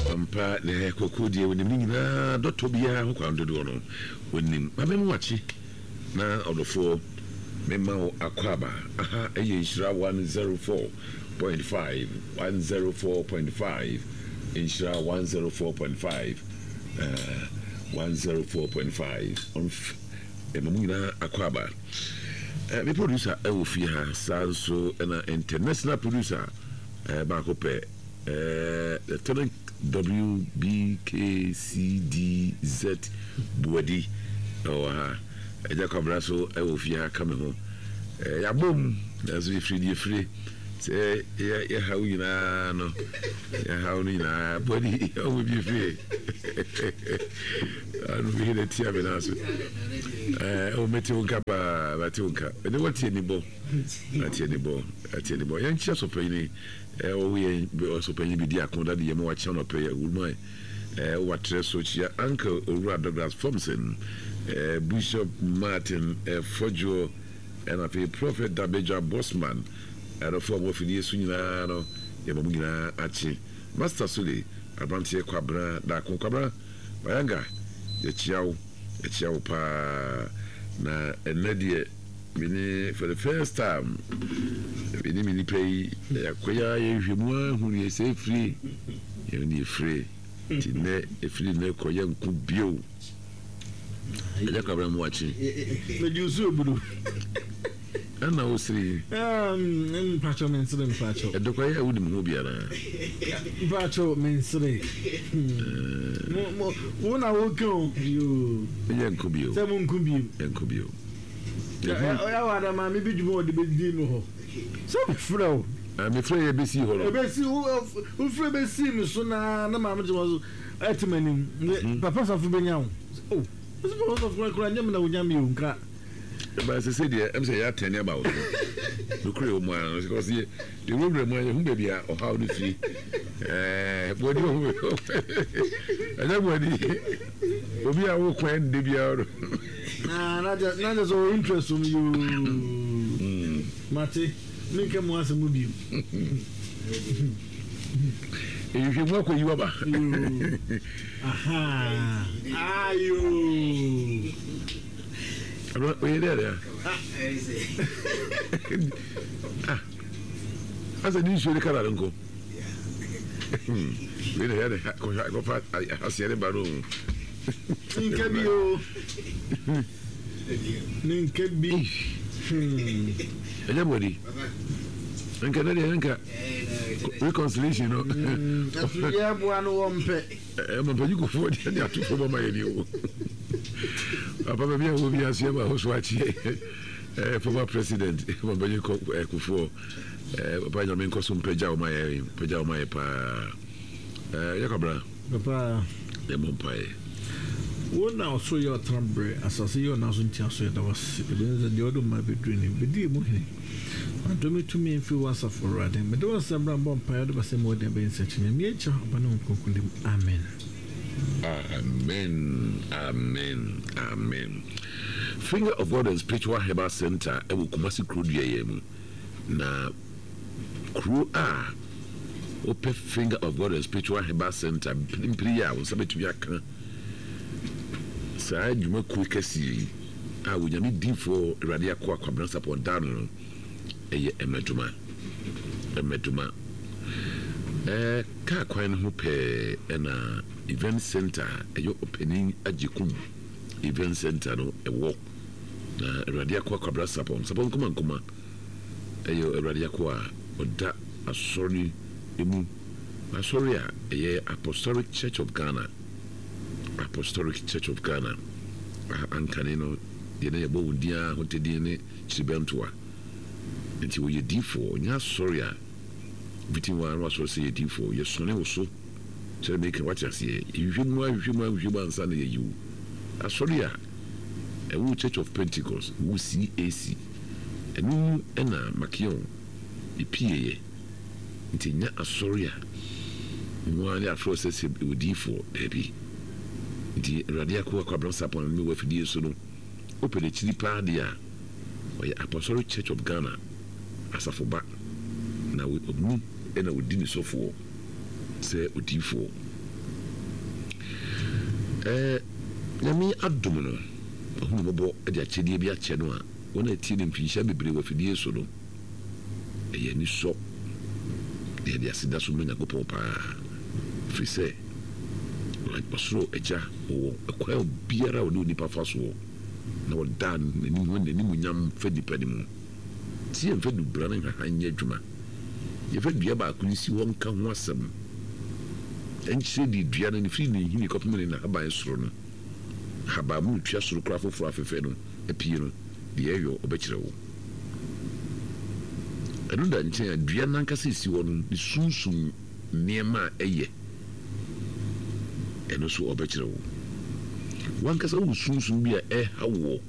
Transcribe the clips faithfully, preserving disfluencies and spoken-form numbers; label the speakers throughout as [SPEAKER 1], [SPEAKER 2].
[SPEAKER 1] ampa ne kokodi we nim nyina dotto bia ho kwa ndodo no wonim ma me wachi na odofo me ma akwaba aha eye Nhyira one oh four point five one oh four point five Nhyira one oh four point five uh one oh four point five on e ma nyina akwaba eh me producer e wo fi ha sanso na international producer eh ba ko pe eh the talent W B K C D Z Buadi oh ha eja kwabra so e wo fi ha ka me ho eh ya bom na so free die free say ya ya ha wina no ya ha wina Buadi o wo bi free anu bi de tia be na so eh o meti unka ba bati unka e de wati ni bo ati ni bo ati ni bo yan chia so pe ni eh o we so pe ni bi di akonda de yema wa chia no pe ulmo eh wa tre so chia uncle Owura Douglas Thompson eh Bishop Martin eh Fojo and a Prophet Dabeja Bosman and a form of Yesu nyina no yema mu nyina achi Master Sule abrantie kwabra da kwabra bayanga ye chiawo ye chiawo pa na enadie mini for the first time mini mini pay yakoya ye hwemu ahunu ye say free ye ni free ti ne e free ne koya nku bio ya kwabra mu achi mejusu obudu ana osiri
[SPEAKER 2] um pacho mensire pacho
[SPEAKER 1] edokoya wudi mu biara
[SPEAKER 2] pacho mensire mo mo wona wokon yo
[SPEAKER 1] ye nku bio
[SPEAKER 2] se mo nku bio
[SPEAKER 1] nku bio
[SPEAKER 2] ya wada ma mi bijumo de bedi no ho so fro
[SPEAKER 1] a mi fro ye besi ho
[SPEAKER 2] e besi u fro besi mi so na na ma mje wazo etmani papa safu benyawo oh so papa safu kura nyam na wonya mi unka
[SPEAKER 1] ba se se dia em se ya ten about no kure o mo an because the room mo hu be bia o how do free eh body o ana body obi a wo kwan de bia ro
[SPEAKER 2] na na na na so interest um you mm mate ninka mo asemu bi
[SPEAKER 1] e you mo ko yiwa ba
[SPEAKER 2] aha ayo
[SPEAKER 1] ro we there ah asa ni shuri kala nko we there ko ko fa asiere baro
[SPEAKER 2] ninka bi o ninka bi
[SPEAKER 1] aja body ninka na ninka reconciliation no
[SPEAKER 2] ya bua no wompe
[SPEAKER 1] e mo paji ko fo dia dia to fo mama ye ni o papa be bia wo bia sia ba ho so achi eh former president mo paji ko Akufo eh papa nyame nko so mpeja o maye mpeja o maye pa eh yakobra
[SPEAKER 2] papa
[SPEAKER 1] e mo pai
[SPEAKER 2] wona so yo trambre asase yo na so ntia so da was e be de odo ma be drini be di mo he andomi to me fi wasa for radin me do sabra bom pa do base mo de be nsachine me echa bana nkokundim amen
[SPEAKER 1] amen amen amen. Finger of God and Spiritual Herbal Center e wo Kumasi Krodua yemu na kru a open Finger of God and Spiritual Herbal Center mpiri ya wo sabetu ya kan sa djuma ku kesi a wo nyame difo radio akwa kwabran support down eye emetuma emetuma eh ka kwan ho pe na event center eyo opening ajikum event center no e wo na radio akwa kwabran support support kuma kuma eyo radio akwa oda asori emu asori a eye Apostolic Church of Ghana Apostolic Church of Ghana ankanino de na yebo wudia hotedi ne chibentoa nti wo ye difo nya sorry a biti wa ro so se ye difo ye sone wo so se make what you say yihwemu ahwemu ahwemu ansa na ye yiwu asori a e wo Church of Pentecost wo C A C enu ena makion ipie nti nya asori a mo na afro se se wo difo ebi di radio ko kwabran sapon mi wa fidie so no opele chiri pa dia oya Apostolic Church of Ghana asafoba na we omu ena odini sofo se odifo eh nyame adom no hu bobo e dia chedie bi ache no a wona ti ne mfinsha bebre wa fidie so no e ni so e dia sida so menya gopo pa free say like pasro eja o ekwa biara o ni pa fa so na o dan ni won ni munyam fedi pedimu ti en fedu bra na hanye adwuma ye fedu ya ba kunisi won ka ho asem en se di dua na ni free ni hini kopem ni na haba soro no haba mu twa soro kra foforo afefe no epie no de eyo obekire wo enu da nche dua na nkasa isi wo no ni sunsun niema eye enu so obekire wo wankasa wo sunsun bia e hawo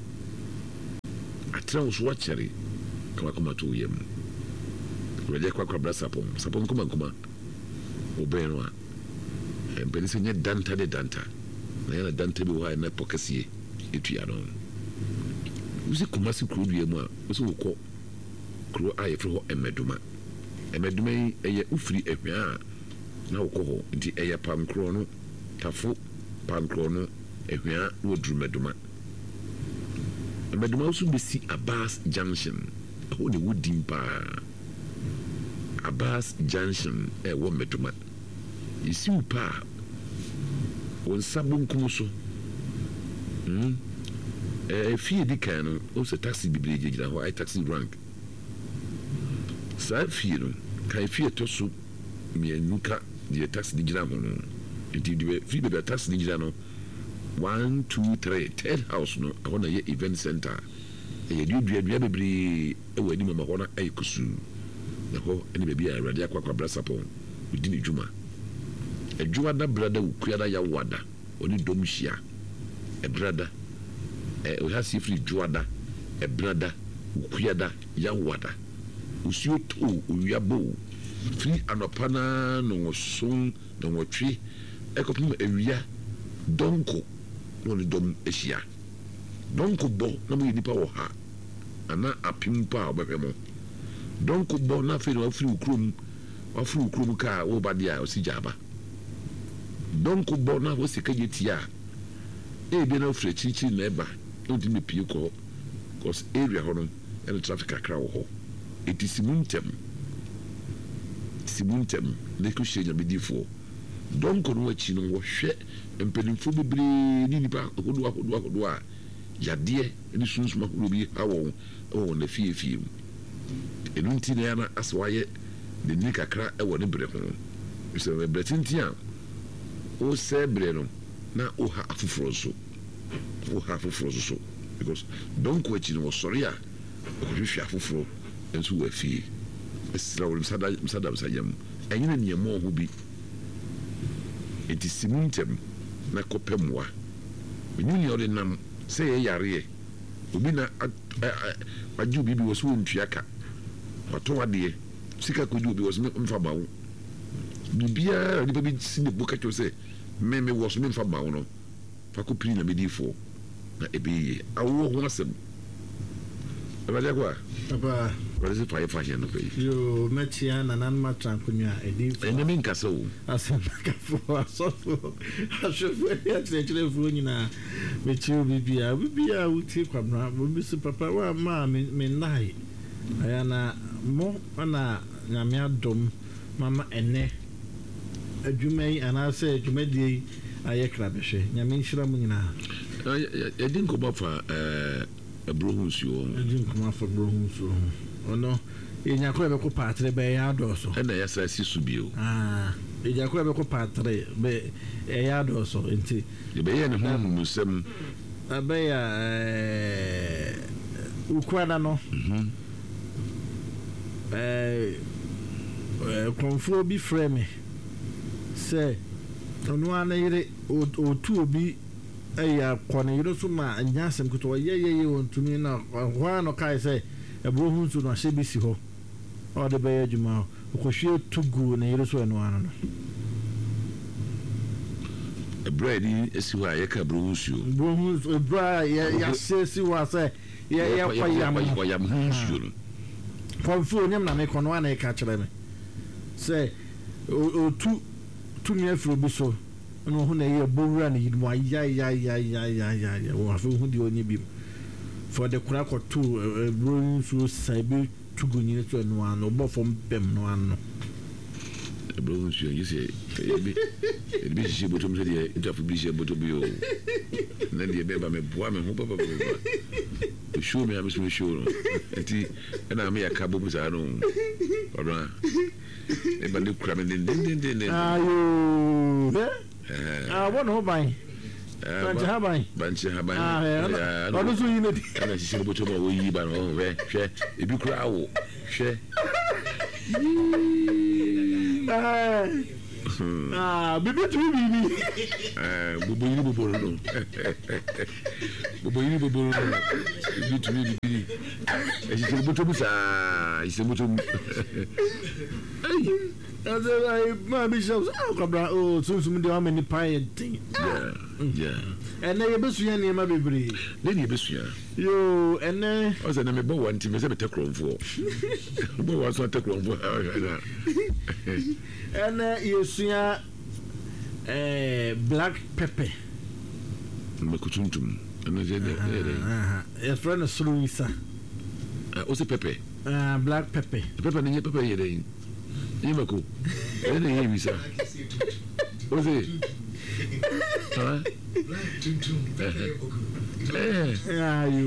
[SPEAKER 1] atra wo so wakere kama kama to yem wele kwa kwa brasa pom sapom kuma kuma obeno a empeni se nye danta de danta na yana danta bi wa na pokasie etua no usi kuma si kro due mu a usi wokọ kro aye fro emeduma emeduma yi eye ufiri ehwa na wokọ ho nti eye pam kro no tafo pam kro no ehwa wo duru meduma emeduma usu besi Abas Junction ho ne wodim pa Abas Junction e wo meduma isi upa on sabun kumuso mm eh fie dikano o se taxi bibiri gira ho ai taxi rank sa fie no kai fie to so mi nuka die taxi gira ho no enti die fie be taxi gira no one two three third house no ho na ye event center e ye dua dua bibiri e wadi mama ho na ai kusu na ho eni be bia radio akwa kwa brasa pon udi ni juma e juma da brada ukuada ya wada oni domshia e brada e o hasi free juada e brada ukuada ya wada usio to owiabo free anopana no so no wotwe e kopim ewia donko no ni dom ehia donko bo na mo nipa wo ha ana apim pa obehemo donko bo na fe no free ukrom wa free ukrom ka wo ba dia o si jaba donko bo na wo sika yetia e bi na free chichi na eba no di me pie ko cause area hono and traffic akra wo ho it is simuntem simuntem ne ko shenya bidifo donko no achi no wo hwe empelimfo bebre ni nipa hodo hodo hodo a yade ni sunsuma hodo bi hawo o na fie fie enu nti na na aswaye de ni kakra e wo ne bre ho so be bretintia o sebre no na o ha afufuro so o ha afufuro so because don't go achi no sorry a o hwehwe afufuro enso wa fie esra wo msada msada msayam enyine niemo ho bi enti simuntem na kopemwa menyuni ode nam se ye yare obi na aju bibi wo so ntuaka wato ade sika kodu obi wo so mfa bawo bibia ni baby sine boka cho se me me wo so mfa bawo no fa ko pri na medifo na ebi awo ho asem abaja kwa
[SPEAKER 2] aba
[SPEAKER 1] wale se fa fa no pe
[SPEAKER 2] yo metia na nan ma trankunwa edifo
[SPEAKER 1] ene me nkasa wo
[SPEAKER 2] asem kafo asofo asofo ya tire fo nyina metia bibia bibia wuti kwabra bobi se papa wa ma me nai ayana mo ana nyame adom mama ene adwumai anase adwumadi aye krabehwe nyame nhyira mu nyina
[SPEAKER 1] ya din ko ba fa eh abrohunsuo
[SPEAKER 2] din ko ma fa abrohunsuo ono enya ko be ko patre be ya doso
[SPEAKER 1] ena ya sa sisu bio
[SPEAKER 2] ah enya ko be ko patre be ya doso enti
[SPEAKER 1] be ye ne ho musem
[SPEAKER 2] abe ya eh ukwada no mhm eh konfo bi frame se ono ana yire otu obi eya kwane yiro so ma anyasem kuto ye ye ye ontumi na hwa no kai se ebrohun so no ahye bi si ho o de be adwuma okohwe tugu na yiro so eno ano no
[SPEAKER 1] ebredi esi wa ye ka brohun so
[SPEAKER 2] brohun ebra ye ya se si wa se ye ye kwa yam
[SPEAKER 1] kwa yam so
[SPEAKER 2] konfo nyam na me kono ana e ka kire me se otu tumi afro bi so no ho na ye bowura na yimu ya ya ya ya ya ya ya wo afi hu di onye bi for the kura ko to bro so saibe tugunyi to no ano bo fom pem no ano
[SPEAKER 1] bro so you say ebi ebi shi botom so de interfu bi shi botom bi o na de be ba me boa me ho papa papa show me am so show no enti na me yakabo bu sa no ora e ba de kura me den den den
[SPEAKER 2] ayo eh ah won ho ban banche ha ban
[SPEAKER 1] banche ha ban
[SPEAKER 2] ah no so yine
[SPEAKER 1] ana shi shi botom o yi ba no we hwe ebi kura wo hwe ah ah bibi tu bibi eh bubu yiri bubu no bubu yiri bubu no bibi tu bibi e shi bubu tu sa e shi bubu ai as
[SPEAKER 2] I my bishop ah kabra oh so so de am ni pie thing
[SPEAKER 1] yeah yeah
[SPEAKER 2] and na ye besu ya ni ma bebre
[SPEAKER 1] le ni besu ya
[SPEAKER 2] yo and na
[SPEAKER 1] o se na me bo one team se be tekromfo bo wa so tekromfo
[SPEAKER 2] and yesu ya eh black pepper
[SPEAKER 1] me kutuntum and je de
[SPEAKER 2] ah yes friend Suruisa
[SPEAKER 1] o se pepper
[SPEAKER 2] ah black pepper
[SPEAKER 1] pepper ni pepper ye de Yimako. Ene ye bisa. Oze. Ah. Eh.
[SPEAKER 2] Ayo.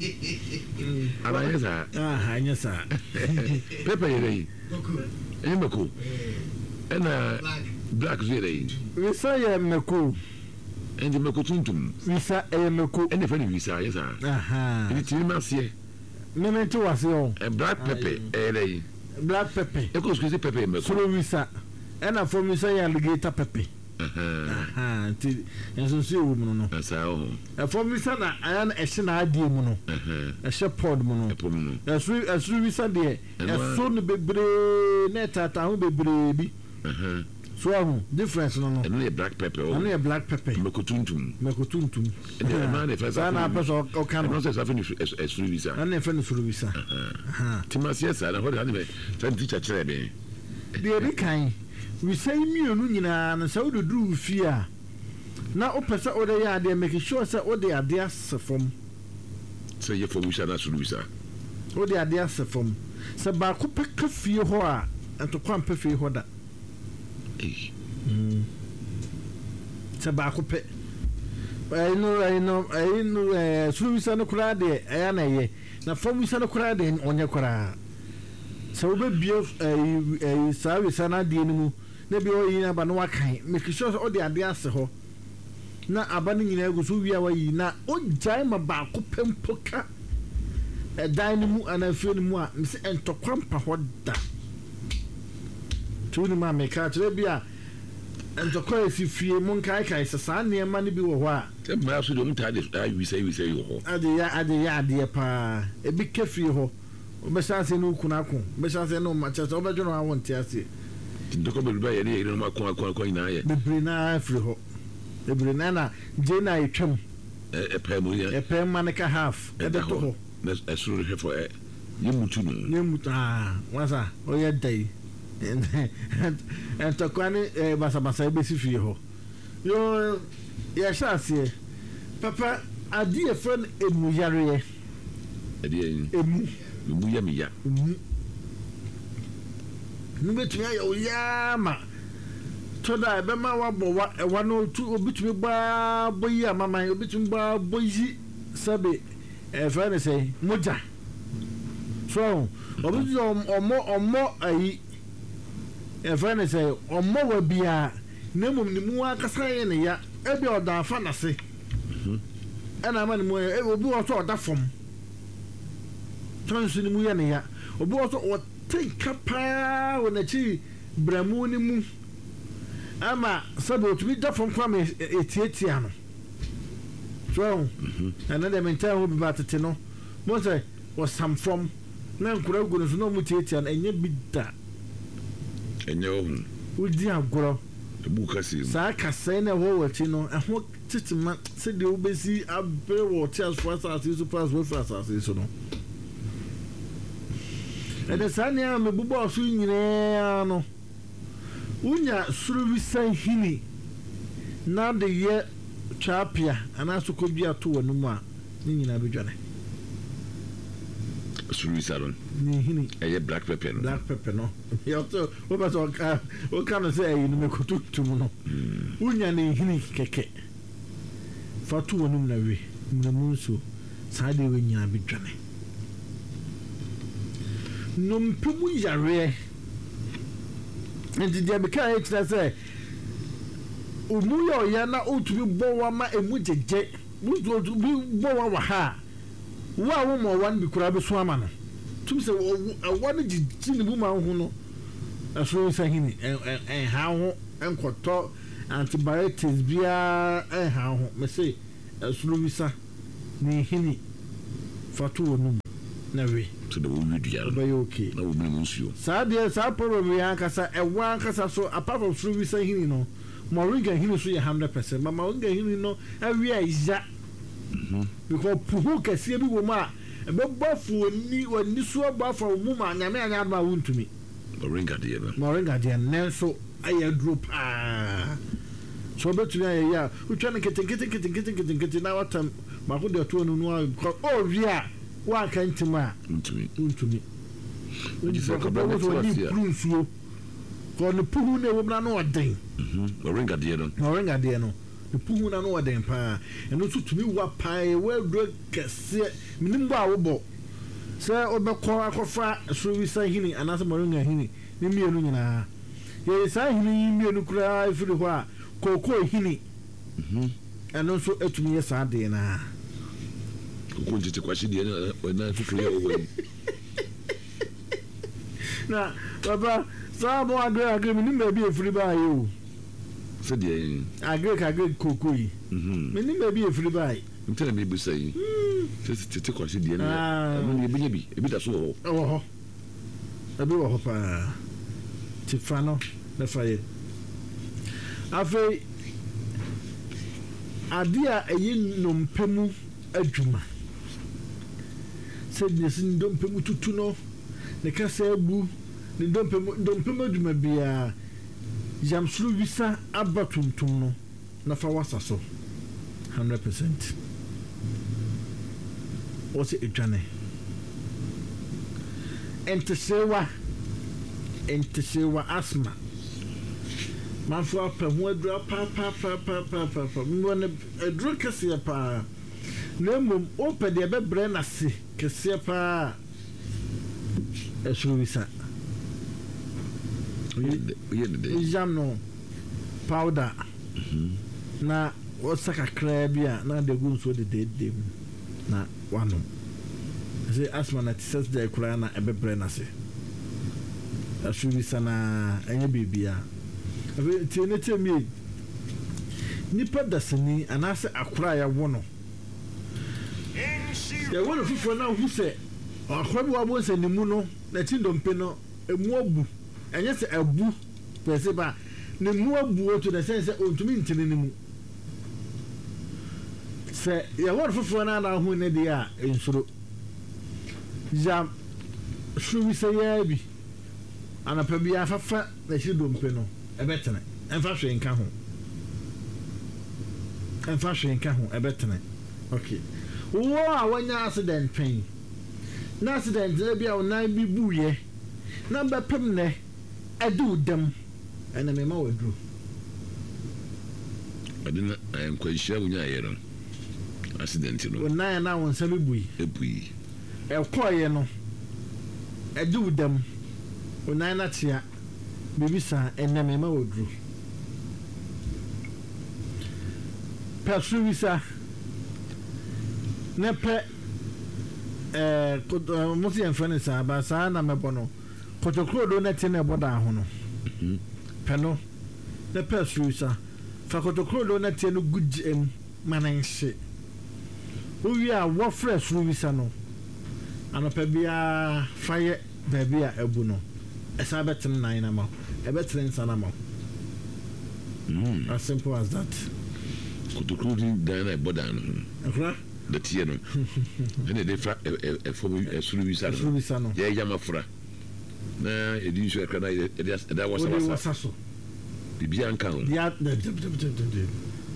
[SPEAKER 1] Ala yesa.
[SPEAKER 2] Ah, anyesa.
[SPEAKER 1] Pepe ye. Yimako. Ena black zere.
[SPEAKER 2] Wisa ye meko.
[SPEAKER 1] Ende meko tuntum.
[SPEAKER 2] Wisa ye meko.
[SPEAKER 1] Ene fa ni wisa yesa.
[SPEAKER 2] Aha.
[SPEAKER 1] Ni timasie.
[SPEAKER 2] Memento wase o.
[SPEAKER 1] E black pepper ere.
[SPEAKER 2] Black pepper.
[SPEAKER 1] E ko squeeze pepper meko.
[SPEAKER 2] Solo wisa. Ena from wisa ye alligator pepper.
[SPEAKER 1] Aha.
[SPEAKER 2] Aha. Ti enso si ewu mu no.
[SPEAKER 1] Asa o.
[SPEAKER 2] E from wisa na ayan ehye na adie mu no.
[SPEAKER 1] Aha.
[SPEAKER 2] Ehye pod mu no.
[SPEAKER 1] E pod mu no.
[SPEAKER 2] Esu esu wisa de. Eso no bebre na tata ho bebre bi.
[SPEAKER 1] Aha.
[SPEAKER 2] So ahu difference no no.
[SPEAKER 1] Eno ye black pepper o.
[SPEAKER 2] Eno ye black pepper.
[SPEAKER 1] Meko tuntum.
[SPEAKER 2] Meko tuntum.
[SPEAKER 1] Ene ma na fa sa.
[SPEAKER 2] Na peso o kan.
[SPEAKER 1] No se sa fini esu visa.
[SPEAKER 2] Na na fa ni suru visa.
[SPEAKER 1] Aha. Timasie sa na ho de be. San teacher chere be.
[SPEAKER 2] De bi kan. We say mienu nyina na sa wo duru fi a. Na o pesa o de ya de make sure say o de ade asefom.
[SPEAKER 1] Say ye for visa na suru visa.
[SPEAKER 2] O de ade asefom. Se ba ko peka fie ho a, ento kwa mpa fie ho da.
[SPEAKER 1] Eh.
[SPEAKER 2] Mm. Se ba ko pe. I know I know I know eh suru visa no kura de eh na ye. Na fom visa no kura de onye kura. So we be eh eh sa visa na de nimu. Na bi o yi na ba no wakan. Make sure o de ade ase ho. Na aba no nyina egu so wi a wayi na o jai ma ba ko pempo ka. E dan nimu ana fie nimu a mse entokwa mpa ho da. Tu ni ma me ka tere bia entokwa esi fie mun kai kai sa ne ma ne bi wo ho a.
[SPEAKER 1] Te ma so do mta de ayi wisa wisa yo ho.
[SPEAKER 2] Ade ya ade ya ade pa. E bi ka fie ho. O be sanse no kuna ko. Be sanse no ma cha so be jono awon ti ase.
[SPEAKER 1] Ndoko be ba ye ne ye no ma ko ko ko ina ye.
[SPEAKER 2] Bebre na firi ho. Bebre na na je na etwam.
[SPEAKER 1] E pa mu ya.
[SPEAKER 2] E pa ma ne ka half. E de to ho.
[SPEAKER 1] Na esuru he for e. Ye mutu no.
[SPEAKER 2] Ye mutu ah, wasa o ye dai. And to kwani e basa basa e be si fie ho. Yo ya shase. Papa adi e fen emu yare.
[SPEAKER 1] Adi
[SPEAKER 2] emu.
[SPEAKER 1] Emu ya mi ya.
[SPEAKER 2] Emu. Nu betumi ya o ya ma. Toda be ma wa bo wa e wa no tu obitumi gba boyi amama obitumi gba boyi sabe e fa ne say moja. So obitumi omo omo ayi e fa ne say omo wa bia na mum ni mu akasa ye ne ya e bi oda fa na se. Mhm. E na ma ni mu e obi wo so oda fom. Tonsu ni mu ya ne ya. Obi wo so o tinka pa wo na chi bramu ni mu. Ama sabe to be da from kwame etietia no. So, and then the entire will be about to know. Mo say was some from na nkura gu no so no mu tietia na enye bi da.
[SPEAKER 1] Enye o.
[SPEAKER 2] Udi agoro.
[SPEAKER 1] Ebu kasi.
[SPEAKER 2] Sa kasa na wo wachi no, ehwo titima se de obesi abre wo tears for us as super so fast as so no. And the sanya me bubo so nyine no. Unya suru wisan hini na de ye chapia ana so ko bia to wonu mu a ni nyina be dwane
[SPEAKER 1] suru salon
[SPEAKER 2] ni hini
[SPEAKER 1] eye black pepper no
[SPEAKER 2] black pepper no yo so o ba so ka o ka no say ni me kututu mu no unya ni hini keke fa to wonu mu na we na mu so sa de we nyina be dwane no mpemu yare ndi dia be ka e tira say umuyo ya na otubi bowa ma emu jeje buzo otubi bowa wa ha wa wo mo wan bi kura be so ama no tum se awon jiji ni bu ma hu no aso sa hini en ha ho enkoto antibiotics bia en ha ho me say asuru bisa ni hini fatu onum na we
[SPEAKER 1] so the we do ya
[SPEAKER 2] ba yo okay
[SPEAKER 1] na wo me nsuo
[SPEAKER 2] sa de sa problem ya kasa e wan kasa so apart from suru bisa hini no moringa hini so ye one hundred percent but moringa hini no awi aiza mhm because puhu kase bi wo ma e be bofu ni wani so bofu mu ma nyame anya ma wuntumi
[SPEAKER 1] moringa de ba
[SPEAKER 2] moringa de ne so aye drop ah so betu ya ya utwa ne kete kete kete kete kete kete na watam ma ko de to no no o ria wa kan tima
[SPEAKER 1] wuntumi
[SPEAKER 2] wuntumi
[SPEAKER 1] wuntumi so ko ba wo
[SPEAKER 2] so ko ne puhu ne wo na no oden
[SPEAKER 1] mhm moringa de no
[SPEAKER 2] moringa de no ne puhu na no oden pa eno so tumi wa pa e we do kese minim ba wo bo se obekọ akofa sowisa hini anase moringa hini ne mienu nyina ye sa hini mienu kura ifiri ho a koko hini
[SPEAKER 1] mhm
[SPEAKER 2] eno so etumi ye sa de na
[SPEAKER 1] koko njite kwashi de na na fikiri ya wo
[SPEAKER 2] na baba sa bo agre agre minim ba bi efiri ba yo
[SPEAKER 1] se de
[SPEAKER 2] agre ka agre koko yi
[SPEAKER 1] mhm
[SPEAKER 2] minim ba bi efiri ba yi
[SPEAKER 1] ntena me bu sai se tete kwashi de na no ne bi bi ebi da so wo
[SPEAKER 2] wo ho abi wo ho pa tifano na faye afi adia eyi nompemu adwuma se ne sin dompemu tutu no ne kasa abu ne dompemu dompemu adwuma bia jamsuru visa abatuntum no na fa wasa so one hundred percent what's it jane entesewa entesewa asma manfo apa ho adura pa pa pa pa pa pa pa mo ne adura kase pa na mum ope de be bre na se kase pa esuru visa
[SPEAKER 1] oye de
[SPEAKER 2] jam no powder na osaka krabia na de gunso de de de na wano ze asma na tses de kura na ebebre na se asuri sana enye bibia abe tiene temi nipa dasani anase akura ya wono ya wono fufo na hu se akwa bi wabo se ni mu no na tindompe no emu obu enye se abu pese ba ne mu abu oto na sense ontumi ntini ni mu se ya wono fufo na na hu ne dia ensuro jam shumi se ya bi anapa bi afafa na shidompe no ebetene enfa hwe nka ho enfa hwe nka ho ebetene okay wo a wanya accident pain na accident na bia ona bi buye na bepem ne edu dem ena me ma wadru
[SPEAKER 1] adina enko hia wunya yero accident no
[SPEAKER 2] ona na won sa bi bui
[SPEAKER 1] ebui
[SPEAKER 2] ekoye no edu dem ona na tia bibisa ena me ma wadru persu visa ne pe eh mo si enfane sa ba sa na mebono kotokro do na tene boda ho no peno ne persu visa fa kotokro do na tene gudjem mananhye owi a wo fresh visa no anopa bia faye baby a ebu no esa betin nine na ma e betin sana ma
[SPEAKER 1] mm
[SPEAKER 2] as simple as that
[SPEAKER 1] kotokro din dan na boda no
[SPEAKER 2] akra
[SPEAKER 1] the tie no ene de fra e fo e suru visa no ye yama fra na edi so ekra na e da wasa wasa
[SPEAKER 2] so
[SPEAKER 1] bibia nka ho
[SPEAKER 2] ya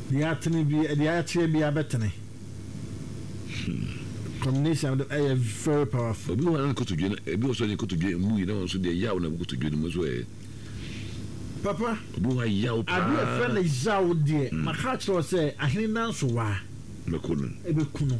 [SPEAKER 2] the atene bi the atie bi abetene combination of the very powerful
[SPEAKER 1] obi wan ko to dwe ebi also ni ko to dwe mu yi na won so de yaw na ko to dwe mu so e
[SPEAKER 2] papa
[SPEAKER 1] obi wa yaw pa
[SPEAKER 2] abi e fe na yaw de maka chiro say ahene nan so wa
[SPEAKER 1] mekunu
[SPEAKER 2] ebe kunu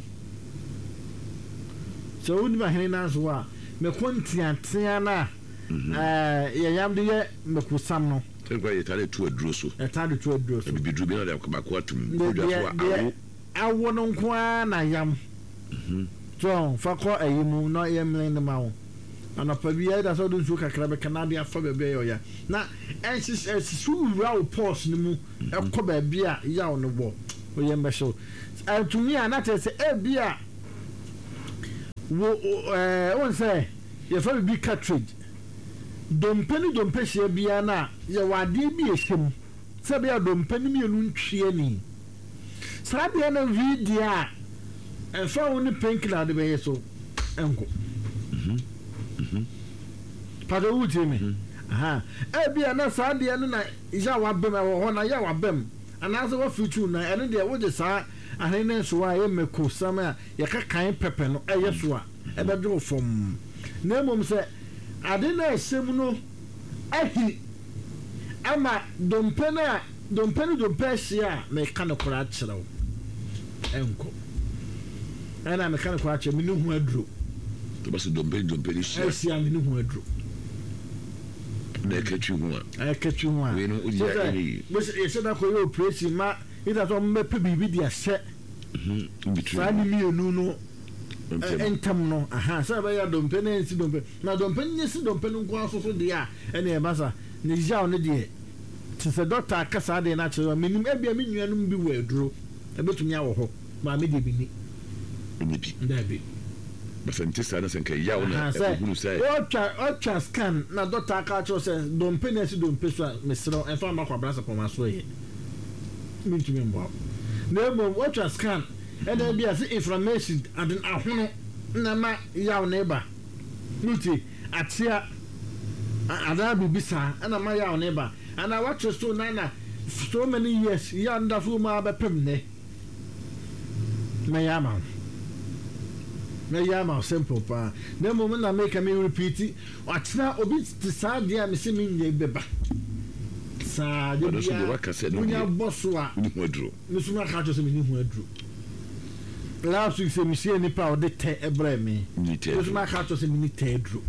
[SPEAKER 2] so woni ba ahene nan so wa me kontiantia na eh ye yam de ye mekusam no
[SPEAKER 1] ten kwa ye tare tu aduro so
[SPEAKER 2] e tare tu aduro so
[SPEAKER 1] bi duru bi na de ba ko atum ko dwa so awo
[SPEAKER 2] awo no kwa na yam
[SPEAKER 1] mhm
[SPEAKER 2] so fa ko ayimu no ye mlen de mawo ana pa bi ya da so do nsu kakra be Canada afa be be yo ya na ensis ensisu raw pause ni mu e ko ba bi a ya no bo o ye mbe so to me ana te se e bi a wo eh won say ye fa bi cartridge dompeni dompehia bia na ye wade bi ehim se bia dompeni mi enu ntwie ni sa bia na video a e fa woni painkiller de be so enko
[SPEAKER 1] mhm mhm
[SPEAKER 2] pada wuti mi aha e bia na sa de na ya wabem e ho na ya wabem ana so wa fitu na ene de wo je sa ahene so a ye meko sama ye kakan pepe no e ye so a e be dwo fom na mom se ade na esem no ahi ama dompena dompeni dompehia me kan kora kyerɛw enko ana me kan kora kyerɛ me hu aduro
[SPEAKER 1] to ba so dompeni dompeni hia
[SPEAKER 2] esia me hu aduro
[SPEAKER 1] na ketchu hu
[SPEAKER 2] a ketchu hu a
[SPEAKER 1] we no odi ya eri
[SPEAKER 2] we se da ko yo operation ma ida so me pe bibi dia hye
[SPEAKER 1] mhm bitru
[SPEAKER 2] sa ni mi enu no entam no aha sa ba ya dompeni ensi dompeni na dompeni ni si dompeni nko aso so dia ene e basa ni jaw ne die ti se doctor akasa de na kyerɛ menim ebia me nuanum bi wɔ aduro ebetumi awo ho ma me de bi ni
[SPEAKER 1] ni bi
[SPEAKER 2] nda bi
[SPEAKER 1] basante sa na senka yaw na e hunu sai
[SPEAKER 2] ultra ultra scan na doctor aka kyerɛ sɛ dompeni ensi dompeni so me sero e fa ma kwa brasa poma so ye mintumi mbo na ebo ultra scan ene bia se inflammation adin ahono na ma yaw na eba nuti atia ada bibisa ana ma yaw na eba ana watch so na na so many years ya nda so ma be pem ne me yama me yama simple pa na mo na make me repeat atina obi ti sa dia me se me nye beba sa de
[SPEAKER 1] dia
[SPEAKER 2] munya bosso a
[SPEAKER 1] ni hu aduro
[SPEAKER 2] me so ma ka to se me ni hu aduro last week se me se ni pa o de te ebra me
[SPEAKER 1] ni te
[SPEAKER 2] me so ma ka to se me ni te aduro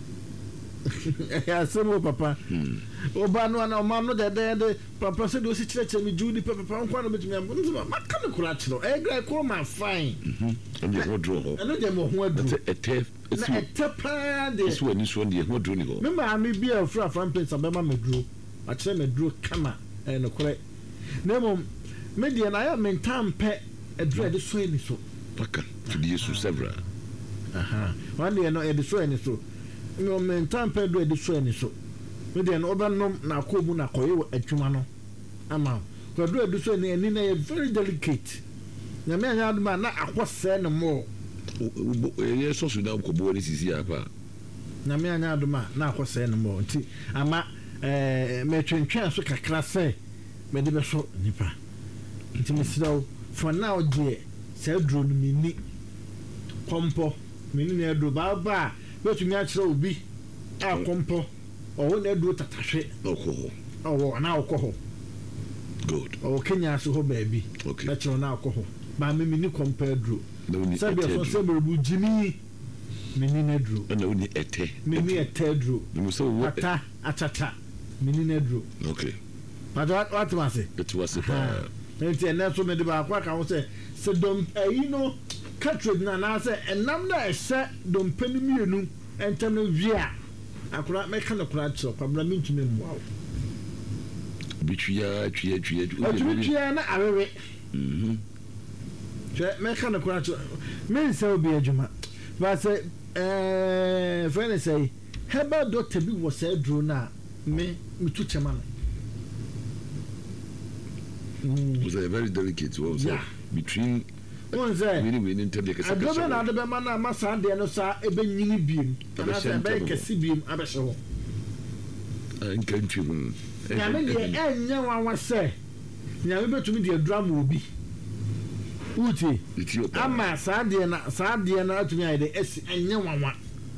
[SPEAKER 2] ya semo papa oba no na o ma no de de papa se do si chire me judi papa papa no betumi am no ma ka no kura chiro e gra ko ma fine
[SPEAKER 1] mhm and the hodro ho
[SPEAKER 2] eno de mo ho adu
[SPEAKER 1] e te
[SPEAKER 2] na e te pa de
[SPEAKER 1] so ani so de hodro ni ho
[SPEAKER 2] me ma me bia fra fan place abema meduro a chire meduro kama e no kore na mom me de na ya mentam pe e dre de so ani so
[SPEAKER 1] paka to the yesu several
[SPEAKER 2] aha one de no e de so ani so no mentam pe do e de so ani so me de no oba no na akobu na koye adwuma no ama ko do e de so ani ani na very delicate na me anya aduma na akwose no mo
[SPEAKER 1] ye so so da ko bo ni sisi apa
[SPEAKER 2] na me anya aduma na akwose no mo nti ama eh me twentwen so kakra se me de be so nipa nti me siraw for now je se dro no mini kompo mini na dro ba ba betumi a kire obi a kompo o na dro tatahwe
[SPEAKER 1] okoho
[SPEAKER 2] o na okoho
[SPEAKER 1] good
[SPEAKER 2] o Kenya so ho baby
[SPEAKER 1] okay
[SPEAKER 2] na kire na okoho ba me mini kompo dro sabe so se berebu jimi mini na dro
[SPEAKER 1] na oni ete
[SPEAKER 2] mini ete dro
[SPEAKER 1] me so wo
[SPEAKER 2] ata atata mini na dro
[SPEAKER 1] okay
[SPEAKER 2] but what what was it
[SPEAKER 1] it was it uh
[SPEAKER 2] nti na so me de ba kwa ka wo se se dom ayi no cartridge na na se enam na ehye dom pani mienu entem no via akura me ka no kura cho kwabra mintumi mwa
[SPEAKER 1] bitwia twia twia
[SPEAKER 2] twia na awewe
[SPEAKER 1] mhm
[SPEAKER 2] che me ka no kura cho me se obi adwuma ba se eh friend say heba doctor bi wo se dro na me mitu chema no
[SPEAKER 1] Mm. Was a very delicate was yeah. between
[SPEAKER 2] one say
[SPEAKER 1] really we need to take a second.
[SPEAKER 2] I don't know the man na masa de no sa ebe nyini biem na say be kesi biem abehye ho
[SPEAKER 1] an country room
[SPEAKER 2] ya me de enya wa wa say nyame betumi de drama obi uti ama saade na saade na atumi ayde esi enye wanwa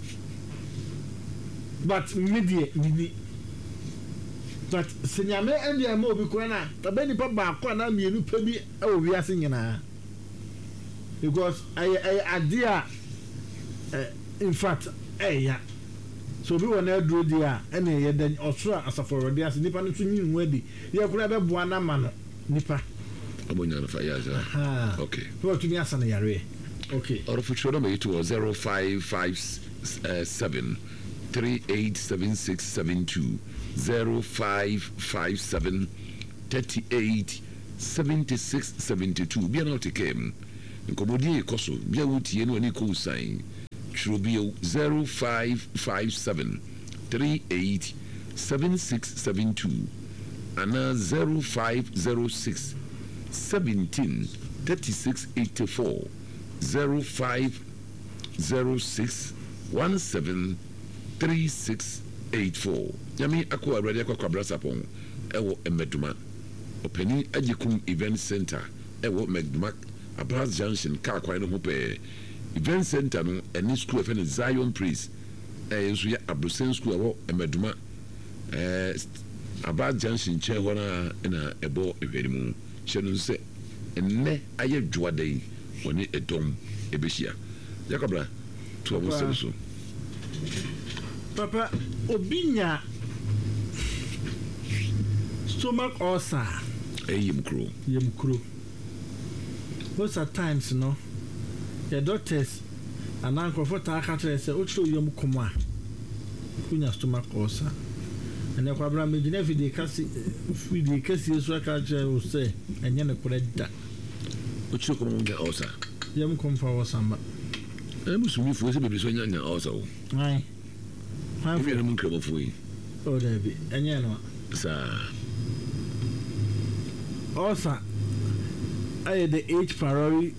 [SPEAKER 2] but media mini but senyame ende ama obi ko na tabani pa ba ko na mienu pa bi e wo wiase nyina because ay ay adia in fact eh ya so bi wona aduro dia ene ye den osura asaforode ase nipa no so nyin wadi ye kura be boa na ma no nipa
[SPEAKER 1] abonya na fa ya ja okay
[SPEAKER 2] so to me asana yare okay
[SPEAKER 1] or for sure number to zero five five seven three eight seven six seven two zero five five seven three eight seven six seven two bia na otekem nkomodi ekoso bia wutie no ani ko sign Trubio zero five five seven three eight seven six seven two and zero five zero six seventeen thirty six eighty four zero five zero six one seven three six eight four. Yami akwa ready akwa kwabrasa pon ewo emeduma openi ajikum event center ewo megduma Abras Junction car kwa no hope event center no any school of any Zion Praise eh nso ya Abrusen school ewo emeduma eh Abras Junction che hona na ebo ehwerimu hyenu se enne aye dwade woni edom ebehia yakobra to abo so
[SPEAKER 2] papa obinya stomach ulcer
[SPEAKER 1] eyim kro
[SPEAKER 2] yim kro most at times no the doctors and uncle for takatre say ocho yom koma kunya stomach ulcer and the kwabra me gina fi de kasi fi de kasi so aka je o say enye ne koreda
[SPEAKER 1] ocho koma nge ulcer
[SPEAKER 2] yom kom fa ulcer ma
[SPEAKER 1] e musumi fu se bebe so nya nya ulcer o
[SPEAKER 2] ai ha
[SPEAKER 1] fi na mun kremo fu yi
[SPEAKER 2] o da bi enye no
[SPEAKER 1] sa
[SPEAKER 2] ulcer ay the H pylori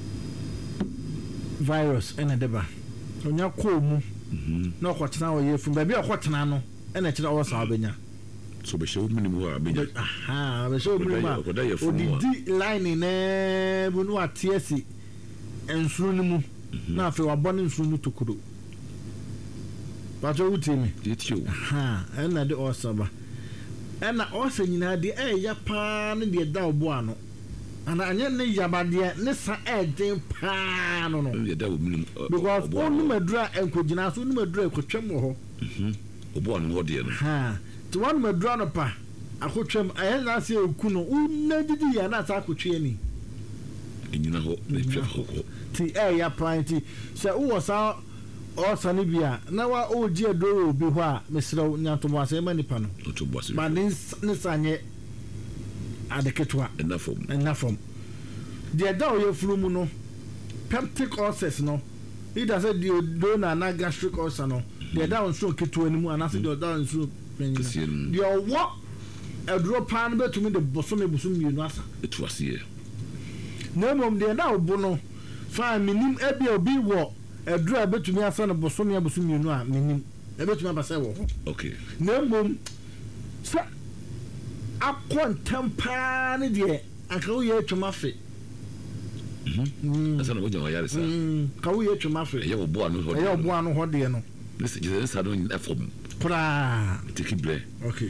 [SPEAKER 2] virus ena deba onya ko mu na okotena wo yefun ba bi okotena no ena kira wo sa obenya
[SPEAKER 1] so be show minimum wa benya
[SPEAKER 2] aha be show minimum odidi line ne bu no atiesi ensuru ni mu na afi wa bone ensuru ni tokuro ba jo utimi
[SPEAKER 1] yetio
[SPEAKER 2] aha ena de osaba ena osa nyina de e ya pa ne de da obo ano and anya ne yabade ne sa eden pa no no because onu madura enkogina so onu madura ekotwem ho
[SPEAKER 1] mhm obo anu ho de no
[SPEAKER 2] ha to one madura no pa akotwem aye na se eku no unna didi ya na sa akotwe ni
[SPEAKER 1] enyina ho na twa ho
[SPEAKER 2] ti e ya pa ti se wo sa o sa ni bia na wa o ji edoro obi ho a mesrew nyantomo ase ma nipa no
[SPEAKER 1] otobo ase
[SPEAKER 2] ba ne sanye adeketwa
[SPEAKER 1] enough
[SPEAKER 2] enough the down your flu no peptic ulcers no it does the donor na gastric ulcer no the down so ketu animu and after the down so the what a drop pan betumi the bosom ebusum mienu asa
[SPEAKER 1] it was here
[SPEAKER 2] na mom the down bo no fa minim ebi obi wo a drop betumi asa no bosom ebusum mienu a minim ebetumi abasa wo
[SPEAKER 1] okay
[SPEAKER 2] na mom sa akon tempa ne de aka wo ye twoma fe
[SPEAKER 1] mhm asa no bojan yare sa
[SPEAKER 2] ka wo ye twoma fe
[SPEAKER 1] ye wo bo anu ho
[SPEAKER 2] ye wo bo anu ho de no
[SPEAKER 1] this is sa no na form
[SPEAKER 2] pra
[SPEAKER 1] tikible
[SPEAKER 2] okay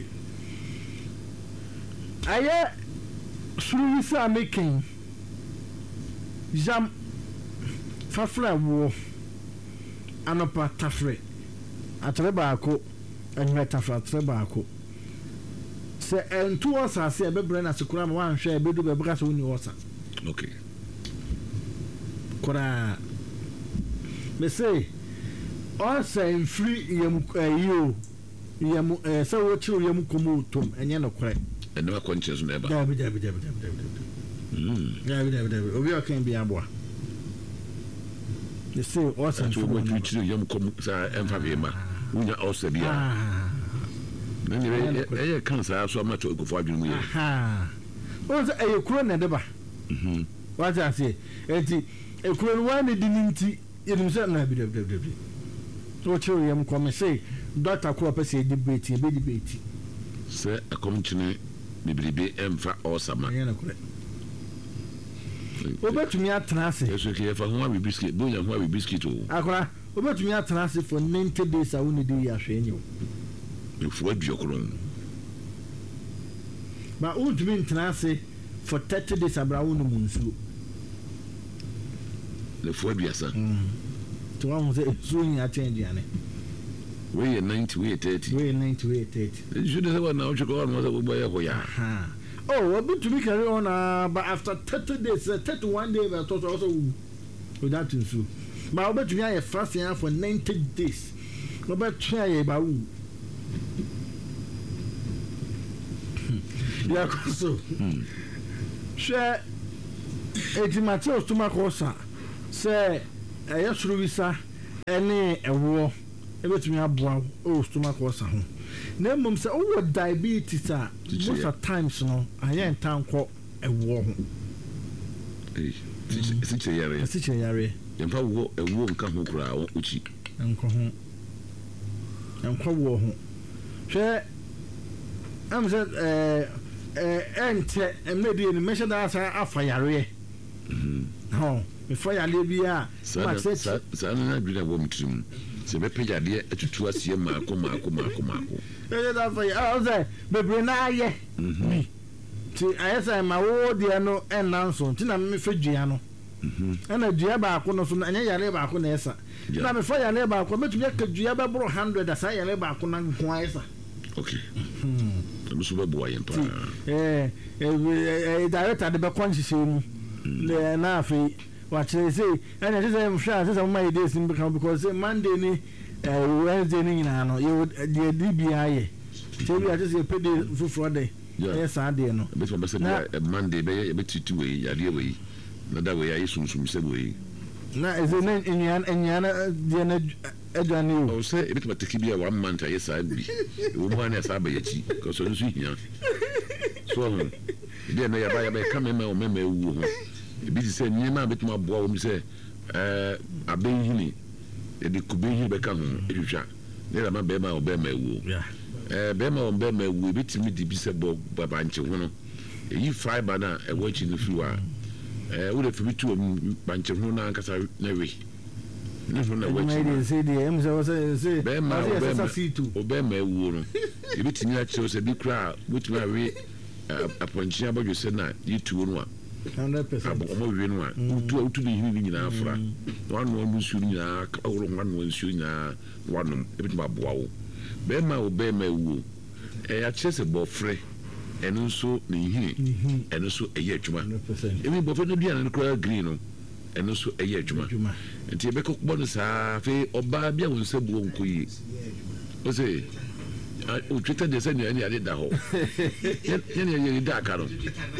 [SPEAKER 2] aye suru sa making jam fafra wo anopa tafre atre baako enwe tafra atre baako se entu osa se ebebre na sekura ma wan hwe ebedu bebra se woni osa
[SPEAKER 1] okay
[SPEAKER 2] kora me say osa en free yem ayo yem eh se wo chiru yem komo tom enye no kore
[SPEAKER 1] ene ma konche so na eba
[SPEAKER 2] da bi da bi da bi da bi
[SPEAKER 1] mm
[SPEAKER 2] da bi da bi da bi obi o kan bi aboa me say osa en
[SPEAKER 1] free wo chiru yem komo sa emfa be ma unya osa bia nani re eh cancer so amato egofo adwenu ye
[SPEAKER 2] aha o se e kuro na de ba
[SPEAKER 1] mhm
[SPEAKER 2] what I say enti e kuro no wa ne di ninti yedim se na bi de de de o chiru yem come say doctor ko pese debate e be debate
[SPEAKER 1] se akomchine mebiribe emfa osama
[SPEAKER 2] ɛyɛ na kore obetumi atena ase
[SPEAKER 1] eso ke fa ho abi biscuit bonya ho abi biscuit o
[SPEAKER 2] akora obetumi atena ase for ninety days a woni di ya hwe enyo
[SPEAKER 1] efu aduokro
[SPEAKER 2] ba wotumi ntena ase for thirty days abra woni munsu
[SPEAKER 1] le fu aduasa
[SPEAKER 2] to wa mo se so nya change ane
[SPEAKER 1] we ninety we thirty
[SPEAKER 2] we ninety we thirty
[SPEAKER 1] you should say what now you go on mo say bo ya ho ya
[SPEAKER 2] ha oh obetumi carry on uh, but after thirty days uh, thirty-one days but also without nsu ba obetumi aye fasting for ninety days obetumi aye ba wu ya koso hwe eti Matthew stoma kosa se eya suru visa ene ewo ebetumi aboa o stoma kosa ho na mum se o diabetes a most of times no ayen tanko ewo ho
[SPEAKER 1] eh siche yare
[SPEAKER 2] siche yare
[SPEAKER 1] yemfa wo ewo nka ho kura uchi
[SPEAKER 2] enko ho enko wo ho hwe am se eh eh ente emedi ni measure that afa yare mhm ho before yare bia
[SPEAKER 1] ma se sa na dwena wo mtrim se be pejade atutu asie maako maako maako maako
[SPEAKER 2] eh da fa ya say bebre na aye mhm ti ayesa ma wo de no enanso ti na me fedua no mhm ana dua ba ko no so anya yare ba ko na esa na me fa yare ba ko metu ka dua ba bro one hundred asa yare ba ko na ho ayesa
[SPEAKER 1] okay mhm to so be boa yen pa
[SPEAKER 2] eh eh director de be conscious mu le na afi what say say ana say am sure say some my days in because Monday ni Wednesday ni na no you the D B I say we are just a pay for Friday yes Sunday no
[SPEAKER 1] be so be say Monday be be tutu we yare we na da we ayi sum sum se we
[SPEAKER 2] na is it enyan enyan de na adwane
[SPEAKER 1] o say e bit matiki bia one month ayi sa bi wo mo na sa ba yachi ko so nsu hia so ho de na ya ba ya ba ka me ma o me ma ewu ho e bi say nyema bit ma boa wo mi say eh abenhini e de kubenhini be ka ho ehwehwa ne la ma be ma o be ma ewu eh be ma o be ma ewu bit mi di bi say bo baba nche ho no e yi fiber na e wo chi no fi wa eh wo de fi tu banche ho na nkasa na we ne ho na wachi
[SPEAKER 2] na say the em say say say
[SPEAKER 1] be ma o be ma ewu no e bit ni a che say bi kra bit ma we aponchia ba jose na yitu no a
[SPEAKER 2] one hundred percent
[SPEAKER 1] abo mo we no a utu utu ni hini nyina afra one no no su nyina awro one no su nyina one e bit ma boa wo be ma o be ma ewu e a che se bo frɛ eno so ni hini eno so eye adwuma e mi bo fɛ no bia no kra green no eno so eye adwuma enti e be ko bo no saa fe oba bia won se buo nkoyi o se o Twitter de send any ade da ho yen yen yen da karo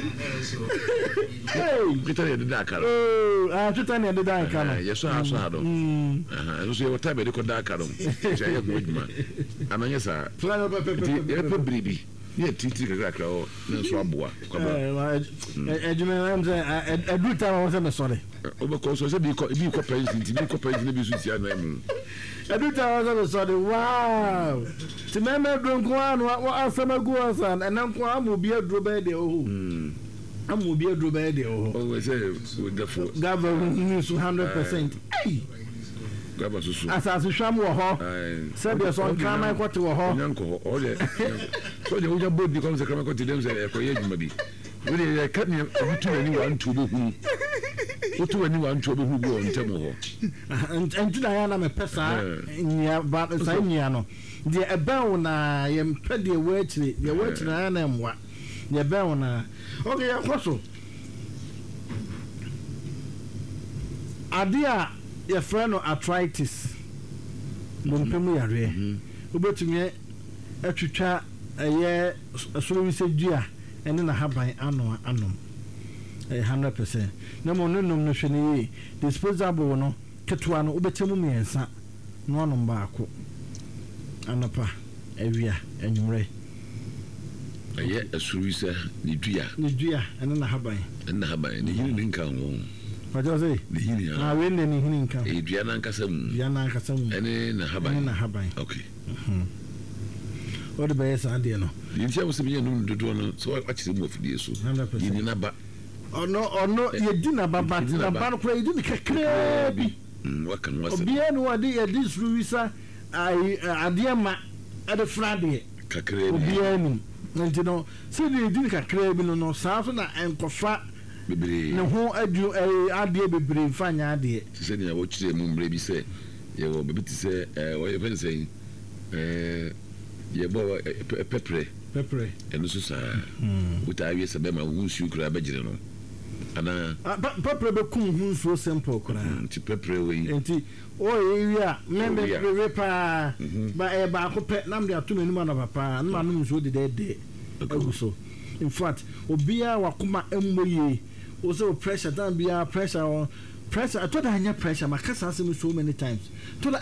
[SPEAKER 1] hey Twitter de da karo
[SPEAKER 2] oh ah Twitter de da karo
[SPEAKER 1] yeso aso ado aha no so ye wota be de ko da karo je ye ko djuma amanya sa ye pe bribi ye titi ka kra o na so aboa ko ba
[SPEAKER 2] eh ejuma am say edu time I was sorry
[SPEAKER 1] o be ko so se bi ko bi ko president bi ko president bi so ti ana mu
[SPEAKER 2] edu time I was sorry wow ti meme do nko anu wa asema gu asan ena nko amu bi aduro be de o amu bi aduro be de o
[SPEAKER 1] o we say we the for
[SPEAKER 2] government one hundred percent hey
[SPEAKER 1] gaba susu
[SPEAKER 2] asasu hwam wo ho se be so nka mai kwete wo ho
[SPEAKER 1] nyanko o de so de uja bodi ko se kama kwete dem se e ko ye djuma bi we de ka ni utu ni wa ntu be hu utu ni wa ntu be hu go ntemo ho
[SPEAKER 2] entu da ya na me pesa nya ba sa nya no de eba na ye mpe de wachiri de wachiri na na mwa de eba na okay ya kwaso adia your friend no arthritis mo mpemu yare obetumi atwitwa eye asoro wi se dua ene na haban ano anom one hundred percent na mo no nom no hwene yi disposable no ketwa no obetemu miensa no anom baako anapa awia enwure
[SPEAKER 1] eye asoro wi se ni dua
[SPEAKER 2] ni dua ene na haban
[SPEAKER 1] ene na haban ni hini nka ho
[SPEAKER 2] Wajo say
[SPEAKER 1] ni hini
[SPEAKER 2] ah we ne ni hini nka
[SPEAKER 1] e dua na nkasa mu
[SPEAKER 2] dua na nkasa mu
[SPEAKER 1] ene na haban
[SPEAKER 2] ene na haban
[SPEAKER 1] okay
[SPEAKER 2] mhm What the best idea no?
[SPEAKER 1] You tell us me no do no so watch the move for so. You need na ba.
[SPEAKER 2] Oh no, oh no, you didn't ba ba na ba no play didn't kakra bi.
[SPEAKER 1] What can was?
[SPEAKER 2] Obi anu ade e dis ruisa ai ade ma ade frade.
[SPEAKER 1] Kakra bi.
[SPEAKER 2] Obi anu. Nti no, say they didn't kakra bi no no saa so na enkofa bebre. Ne ho adu ade bebre fanya ade.
[SPEAKER 1] Say na wo kire mu mbre bi say ye wo be ti say eh wo ye pen say eh ye bo pepre
[SPEAKER 2] pepre
[SPEAKER 1] eno so sa uta awie se be ma hunsu kura be gire no ana
[SPEAKER 2] pepre be kum hunsu simple kura
[SPEAKER 1] nti pepre we
[SPEAKER 2] nti o ye a me me we pa ba e ba ko pe nam de atum enu na papa na no nso de de de aguso in fact obia wakoma emmoye o so pressure dan bia pressure pressure I told her pressure makasa so many times to